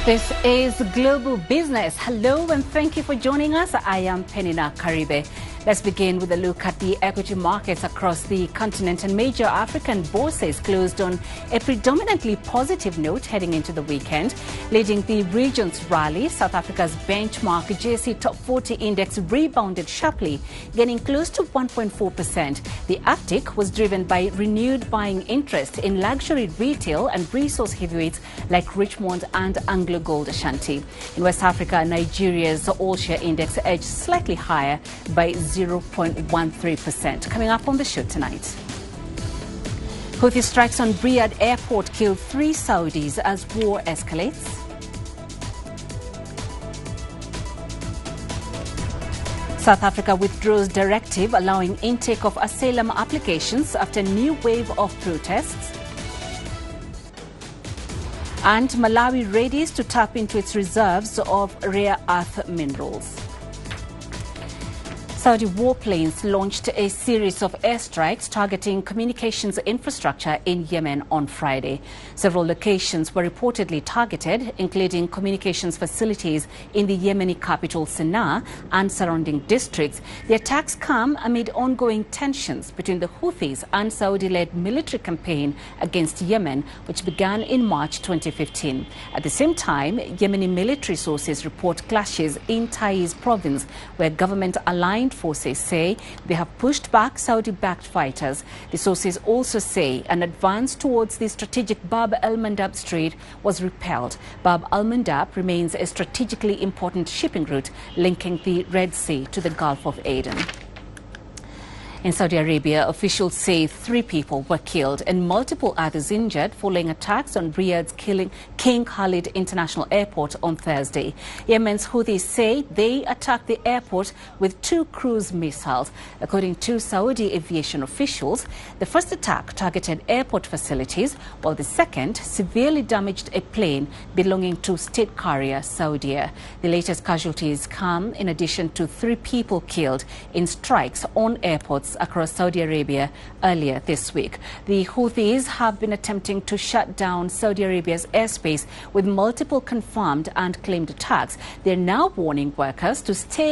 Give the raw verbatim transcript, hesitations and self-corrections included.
This is Global Business. Hello and thank you for joining us. I am Penina Karibe. Let's begin with a look at the equity markets across the continent, and major African bourses closed on a predominantly positive note heading into the weekend. Leading the region's rally, South Africa's benchmark J S E Top forty index rebounded sharply, gaining close to one point four percent. The uptick was driven by renewed buying interest in luxury retail and resource heavyweights like Richmond and Anglo Gold Ashanti. In West Africa, Nigeria's all-share index edged slightly higher by zero point one three percent. Coming up on the show tonight. Houthi strikes on Riyadh airport killed three Saudis as war escalates. South Africa withdraws directive allowing intake of asylum applications after new wave of protests. And Malawi readies to tap into its reserves of rare earth minerals. Saudi warplanes launched a series of airstrikes targeting communications infrastructure in Yemen on Friday. Several locations were reportedly targeted, including communications facilities in the Yemeni capital Sana'a and surrounding districts. The attacks come amid ongoing tensions between the Houthis and Saudi-led military campaign against Yemen, which began in March twenty fifteen. At the same time, Yemeni military sources report clashes in Taiz province, where government-aligned forces say they have pushed back Saudi-backed fighters. The sources also say an advance towards the strategic Bab el-Mandab Strait was repelled. Bab el-Mandab remains a strategically important shipping route linking the Red Sea to the Gulf of Aden. In Saudi Arabia, officials say three people were killed and multiple others injured following attacks on Riyadh's killing King Khalid International Airport on Thursday. Yemen's Houthis say they attacked the airport with two cruise missiles. According to Saudi aviation officials, the first attack targeted airport facilities, while the second severely damaged a plane belonging to state carrier Saudia. The latest casualties come in addition to three people killed in strikes on airports across Saudi Arabia earlier this week. The Houthis have been attempting to shut down Saudi Arabia's airspace with multiple confirmed and claimed attacks. They're now warning workers to stay